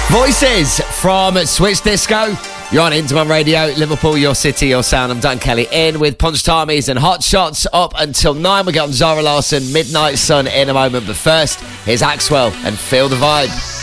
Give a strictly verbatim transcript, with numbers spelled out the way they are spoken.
Voices from Switch Disco. You're on Interman Radio, Liverpool, your city, your sound. I'm Dan Kelly in with Punch Tamis and Hot Shots up until nine. We get on Zara Larsson, Midnight Sun in a moment. But first, here's Axwell and Feel the Vibe.